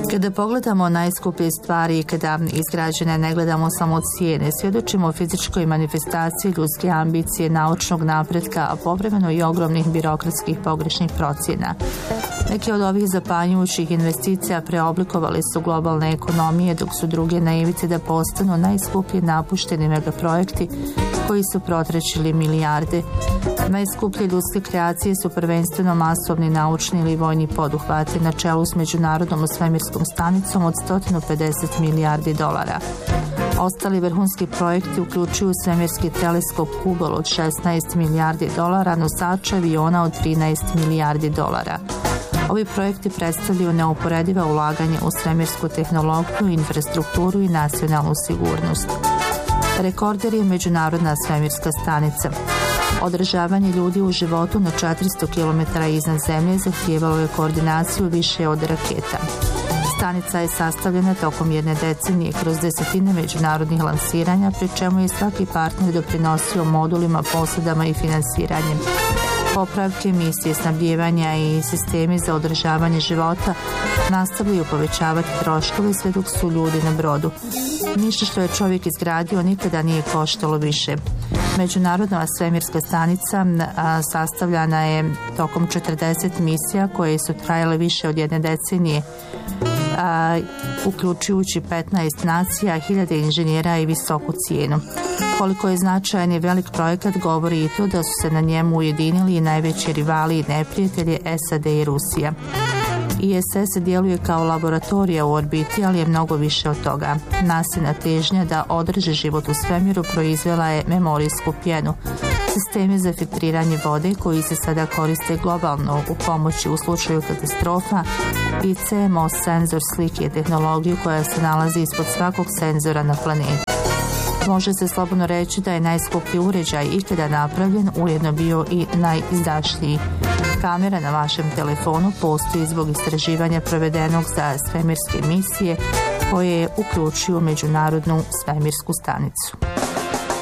Kada pogledamo najskuplje stvari i kada izgrađene ne gledamo samo cijene, svjedočimo o fizičkoj manifestaciji ljudske ambicije, naučnog napretka, a povremeno i ogromnih birokratskih pogrešnih procjena. Neke od ovih zapanjujućih investicija preoblikovali su globalne ekonomije, dok su druge na ivici da postanu najskuplji napušteni megaprojekti koji su protrećili milijarde. Najskuplje ljudske kreacije su prvenstveno masovni naučni ili vojni poduhvati na čelu s međunarodnom svemirskom stanicom od 150 milijardi dolara. Ostali vrhunski projekti uključuju svemirski teleskop Hubble od 16 milijardi dolara, nosač aviona od 13 milijardi dolara. Ovi projekti predstavljaju neuporediva ulaganja u svemirsku tehnologiju, infrastrukturu i nacionalnu sigurnost. Rekorder je Međunarodna svemirska stanica. Održavanje ljudi u životu na 400 km iznad zemlje zahtijevalo je koordinaciju više od raketa. Stanica je sastavljena tokom jedne decenije kroz desetine međunarodnih lansiranja, pri čemu je svaki partner doprinosio modulima, posadama i finansiranjem. Popravke, misije snabdijevanja i sistemi za održavanje života nastavljaju povećavati troškove sve dok su ljudi na brodu. Ništa što je čovjek izgradio nikada nije koštalo više. Međunarodna svemirska stanica sastavljana je tokom 40 misija koje su trajale više od jedne decenije, uključujući 15 nacija, 1000 inženjera i visoku cijenu. Koliko je značajan i velik projekat govori i to da su se na njemu ujedinili i najveći rivali i neprijatelji SAD i Rusija. ISS djeluje kao laboratorija u orbiti, ali je mnogo više od toga. NASA-ina težnja da održi život u svemiru proizvela je memorijsku pjenu, sistemi za filtriranje vode koji se sada koriste globalno u pomoći u slučaju katastrofa i CMOS senzor slike, tehnologiju koja se nalazi ispod svakog senzora na planeti. Može se slobodno reći da je najskuplji uređaj ikada napravljen ujedno bio i najizdašniji. Kamera na vašem telefonu postoji zbog istraživanja provedenog za svemirske misije koje uključuju Međunarodnu svemirsku stanicu.